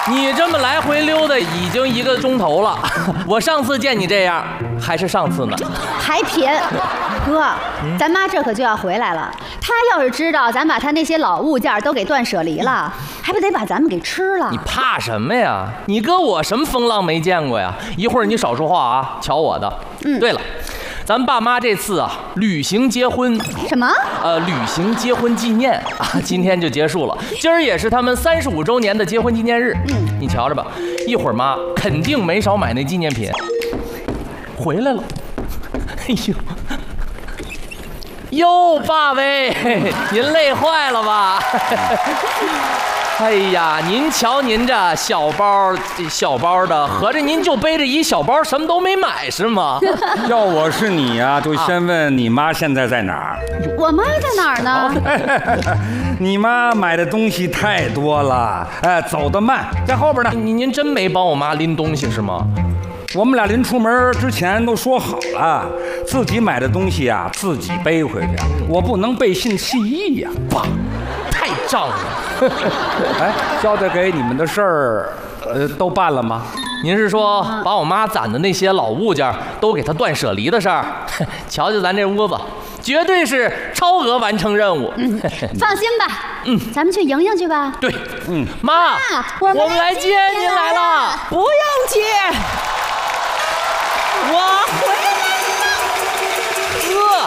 你这么来回溜达已经1个钟头了，我上次见你这样还是上次呢。 还偏，哥，咱妈这可就要回来了。她要是知道咱把她那些老物件都给断舍离了，还不得把咱们给吃了？ 你怕什么呀？你哥我什么风浪没见过呀？一会儿你少说话啊，瞧我的。对了，咱爸妈这次啊，旅行结婚。 什么？ 旅行结婚纪念啊，今天就结束了。今儿也是他们35周年的结婚纪念日。你瞧着吧，一会儿妈肯定没少买那纪念品。回来了，哎呦，爸喂，您累坏了吧？哎呀，您瞧您这小包的，合着您就背着一小包，什么都没买是吗？ 要我是你啊，就先问你妈现在在哪儿？ 我妈在哪儿呢？ 你妈买的东西太多了，走得慢，在后边呢。 您真没帮我妈拎东西是吗？ 我们俩临出门之前都说好了，自己买的东西啊，自己背回去，我不能背信弃义呀。 爸，太仗了。 哎，交代给你们的事儿，都办了吗？ 您是说把我妈攒的那些老物件都给她断舍离的事儿？瞧瞧咱这屋子，绝对是超额完成任务。 放心吧，咱们去迎迎去吧。 对，妈，我们来接您来了。 不用接，我回来了。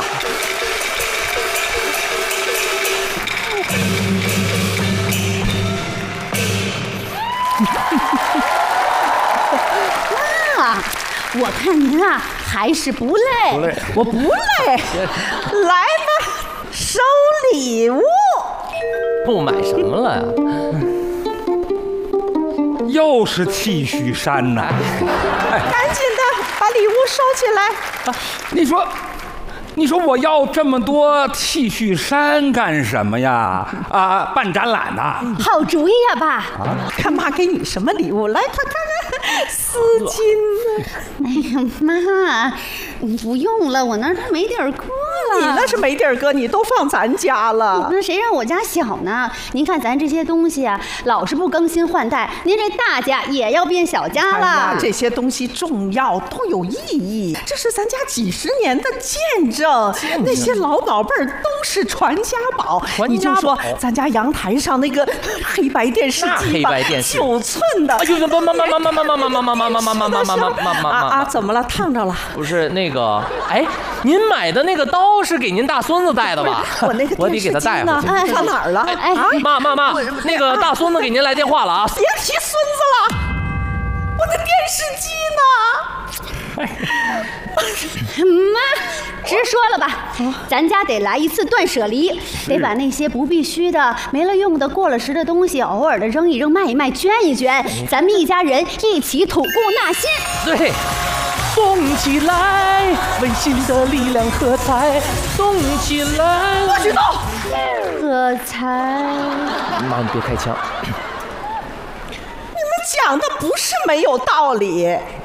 妈，我看您啊还是不累。 不累， 我不累，来吧，收礼物。 不买什么了呀？ 又是 T 恤衫呐！ 赶紧的把礼物收起来。 你说我要这么多 T 恤衫干什么呀？办展览呐？ 好主意呀，爸。 看妈给你什么礼物，来，快看看，丝巾呢。 哎呀，妈，不用了，我那儿都没地儿搁了。 你那是没地儿搁，你都放咱家了。 那谁让我家小呢？您看咱这些东西啊，老是不更新换代，您这大家也要变小家了。 哎呀，这些东西重要，都有意义，这是咱家几十年的见证。那些老宝贝儿都是传家宝。你就说咱家阳台上那个黑白电视机吧，9寸的。 哎呦，妈， 怎么了？烫着了？ 不是那个，哎，您买的那个刀是给您大孙子带的吧？ 我那个我得给他带回去。 放哪儿了？ 妈，那个大孙子给您来电话了啊！ 别提孙子了，我的电视机呢？ 妈，直说了吧，咱家得来一次断舍离，得把那些不必须的、没了用的、过了时的东西，偶尔的扔一扔、卖一卖、捐一捐，咱们一家人一起吐故纳新。 对，动起来，温馨的力量喝彩，动起来。 我知道， 喝彩。 妈，你别开枪。 你们讲的不是没有道理。